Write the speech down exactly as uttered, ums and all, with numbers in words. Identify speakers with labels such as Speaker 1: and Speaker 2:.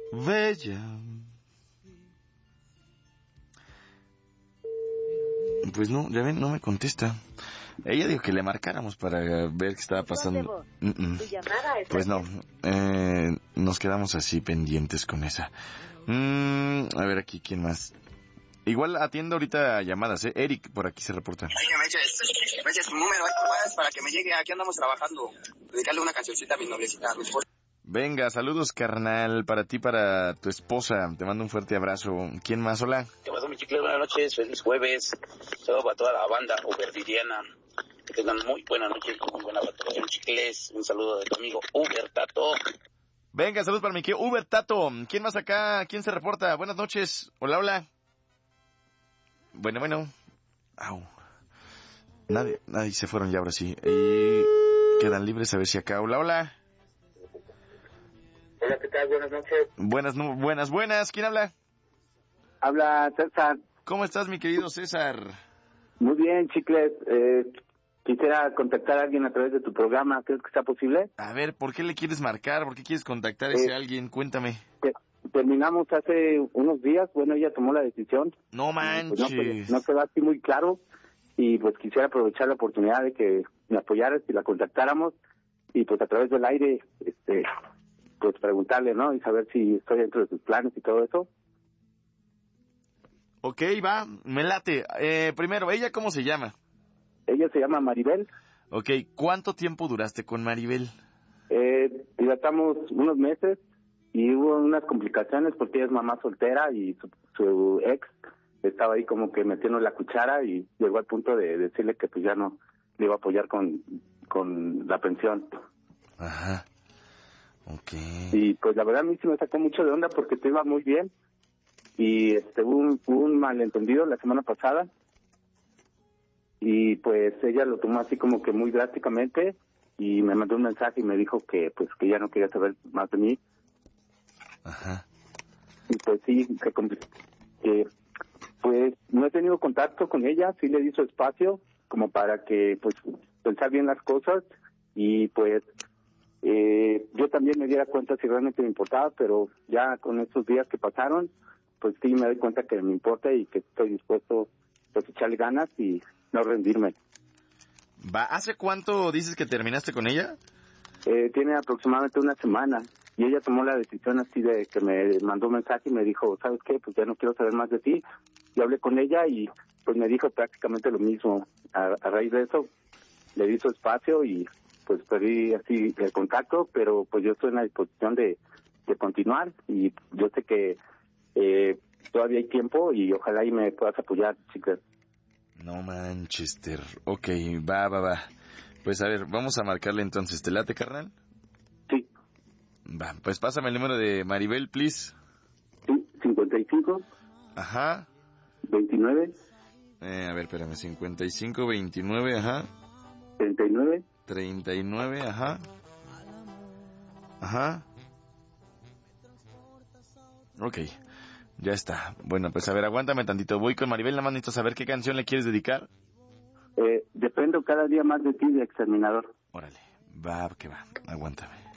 Speaker 1: bella. Pues no, ya ven, no me contesta. Ella dijo que le marcáramos para ver qué estaba pasando. Pues no, eh, nos quedamos así pendientes con esa. Mm, a ver aquí, ¿quién más? Igual atiendo ahorita llamadas, ¿eh? Eric, por aquí se reporta.
Speaker 2: Oiga, me eches, me eches tu número ahí, pues, para que me llegue. Aquí andamos trabajando. Dedicarle una cancioncita a mi noviecita, a mi esposa.
Speaker 1: Venga, saludos, carnal, para ti, para tu esposa. Te mando un fuerte abrazo. ¿Quién más? Hola.
Speaker 3: ¿Qué pasó, mi chicle? Buenas noches, feliz jueves. Saludos para toda la banda uberdidiana. Que tengan muy buena noche y muy buena batalla, chicles. Un saludo de tu amigo Uber Tato.
Speaker 1: Venga, saludos para mi querido Uber Tato. ¿Quién más acá? ¿Quién se reporta? Buenas noches. Hola, hola. Bueno, bueno. Au. Nadie, nadie se fueron ya ahora sí. Y quedan libres a ver si acá. Hola, hola.
Speaker 4: Hola, ¿qué tal? Buenas noches.
Speaker 1: Buenas, no, buenas, buenas. ¿Quién habla?
Speaker 4: Habla César.
Speaker 1: ¿Cómo estás, mi querido César?
Speaker 4: Muy bien, chicles. Eh, quisiera contactar a alguien a través de tu programa. ¿Crees que sea posible?
Speaker 1: A ver, ¿por qué le quieres marcar? ¿Por qué quieres contactar a ese
Speaker 4: eh,
Speaker 1: alguien? Cuéntame.
Speaker 4: Te, terminamos hace unos días. Bueno, ella tomó la decisión.
Speaker 1: No manches.
Speaker 4: Pues no, pues, no quedó así muy claro. Y pues quisiera aprovechar la oportunidad de que me apoyaras y la contactáramos. Y pues a través del aire, este, pues preguntarle, ¿no? Y saber si estoy dentro de sus planes y todo eso.
Speaker 1: Ok, va, me late. Eh, primero, ¿ella cómo se llama?
Speaker 4: Ella se llama Maribel.
Speaker 1: Ok, ¿cuánto tiempo duraste con Maribel?
Speaker 4: Eh, dilatamos unos meses y hubo unas complicaciones porque ella es mamá soltera y su, su ex estaba ahí como que metiendo la cuchara y llegó al punto de decirle que pues ya no le iba a apoyar con, con la pensión.
Speaker 1: Ajá, ok.
Speaker 4: Y pues la verdad a mí sí me sacó mucho de onda porque te iba muy bien y este hubo un, hubo un malentendido la semana pasada y pues ella lo tomó así como que muy drásticamente y me mandó un mensaje y me dijo que pues que ya no quería saber más de mí.
Speaker 1: Ajá.
Speaker 4: Y pues sí, que eh, pues no he tenido contacto con ella, sí le di su espacio como para que pues pensar bien las cosas y pues eh, yo también me diera cuenta si realmente me importaba, pero ya con estos días que pasaron pues sí me doy cuenta que me importa y que estoy dispuesto pues a echarle ganas y no rendirme.
Speaker 1: Va, ¿hace cuánto dices que terminaste con ella?
Speaker 4: Eh, tiene aproximadamente una semana y ella tomó la decisión así de que me mandó un mensaje y me dijo, ¿sabes qué? Pues ya no quiero saber más de ti. Y hablé con ella y pues me dijo prácticamente lo mismo. A, a raíz de eso le di su espacio y pues pedí así el contacto, pero pues yo estoy en la disposición de, de continuar y yo sé que eh, todavía hay tiempo y ojalá y me puedas apoyar, chicas.
Speaker 1: No Manchester. Ok, va, va, va. Pues a ver, vamos a marcarle entonces. ¿Te late, carnal?
Speaker 4: Sí.
Speaker 1: Va, pues pásame el número de Maribel, please.
Speaker 4: Sí, cincuenta y cinco.
Speaker 1: Ajá.
Speaker 4: veintinueve.
Speaker 1: Eh, a ver, espérame, cincuenta y cinco, veintinueve, ajá.
Speaker 4: treinta y nueve.
Speaker 1: treinta y nueve, ajá. Ajá. Ok, ya está. Bueno, pues a ver, aguántame tantito. Voy con Maribel, nada más necesito saber qué canción le quieres dedicar.
Speaker 4: Eh, dependo cada día más de ti, de Exterminador.
Speaker 1: Órale, va, que va, aguántame.